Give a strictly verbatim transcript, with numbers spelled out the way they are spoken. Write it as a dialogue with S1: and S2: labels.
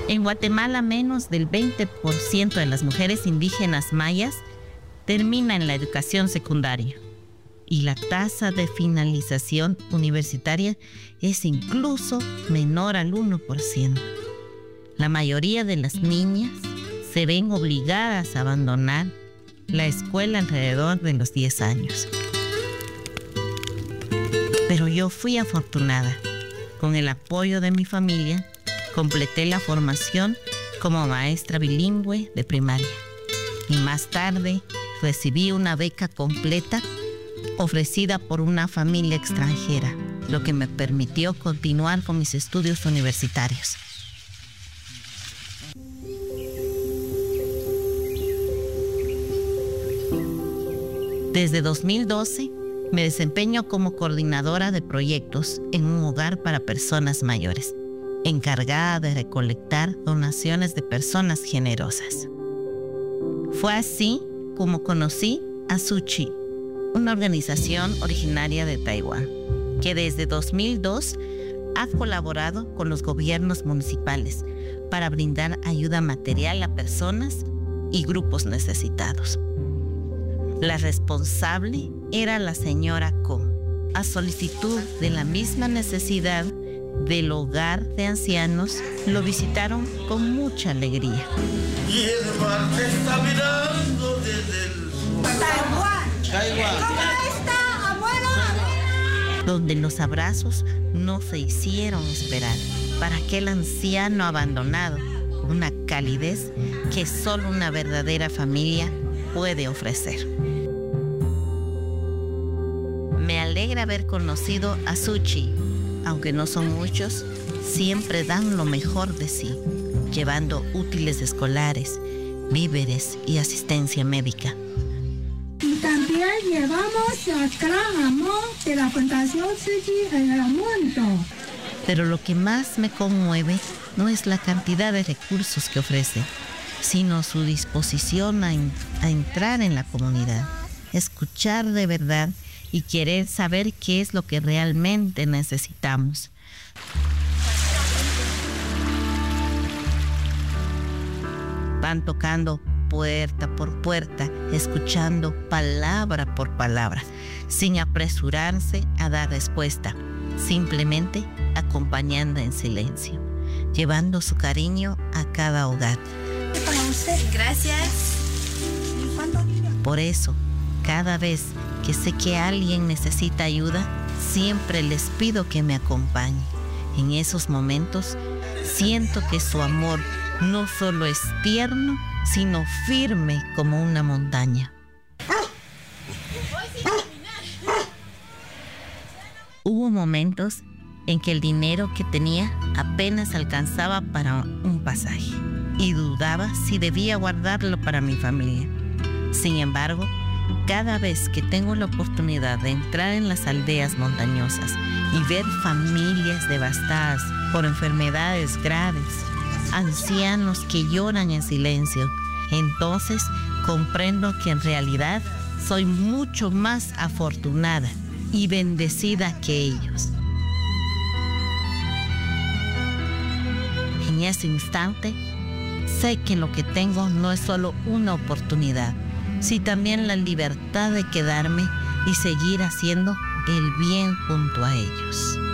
S1: En Guatemala, menos del veinte por ciento de las mujeres indígenas mayas terminan la educación secundaria y la tasa de finalización universitaria es incluso menor al uno por ciento. La mayoría de las niñas se ven obligadas a abandonar la escuela alrededor de los diez años. Pero yo fui afortunada. Con el apoyo de mi familia, completé la formación como maestra bilingüe de primaria y más tarde recibí una beca completa ofrecida por una familia extranjera, lo que me permitió continuar con mis estudios universitarios. Desde dos mil doce me desempeño como coordinadora de proyectos en un hogar para personas mayores, encargada de recolectar donaciones de personas generosas. Fue así como conocí a Suchi, una organización originaria de Taiwán, que desde dos mil dos ha colaborado con los gobiernos municipales para brindar ayuda material a personas y grupos necesitados. La responsable era la señora Ko. A solicitud de la misma necesidad del hogar de ancianos, lo visitaron con mucha alegría.
S2: Y el mar te está mirando desde el
S3: Taiwán.
S2: Taiwán.
S3: ¿Cómo está, abuelo?
S1: Donde los abrazos no se hicieron esperar para aquel anciano abandonado, con una calidez que solo una verdadera familia puede ofrecer. Me alegra haber conocido a Suchi. Aunque no son muchos, siempre dan lo mejor de sí, llevando útiles escolares, víveres y asistencia médica.
S3: Y también llevamos el gran amor de la Fundación Suchi en el mundo.
S1: Pero lo que más me conmueve no es la cantidad de recursos que ofrece, sino su disposición a, en, a entrar en la comunidad, escuchar de verdad y querer saber qué es lo que realmente necesitamos. Van tocando puerta por puerta, escuchando palabra por palabra, sin apresurarse a dar respuesta, simplemente acompañando en silencio, llevando su cariño a cada hogar.
S3: Gracias.
S1: Por eso, cada vez que sé que alguien necesita ayuda, siempre les pido que me acompañen. En esos momentos, siento que su amor no solo es tierno, sino firme como una montaña. Hubo momentos en que el dinero que tenía apenas alcanzaba para un pasaje y dudaba si debía guardarlo para mi familia. Sin embargo, cada vez que tengo la oportunidad de entrar en las aldeas montañosas y ver familias devastadas por enfermedades graves, ancianos que lloran en silencio, entonces comprendo que en realidad soy mucho más afortunada y bendecida que ellos. En ese instante, sé que lo que tengo no es solo una oportunidad, sino también la libertad de quedarme y seguir haciendo el bien junto a ellos.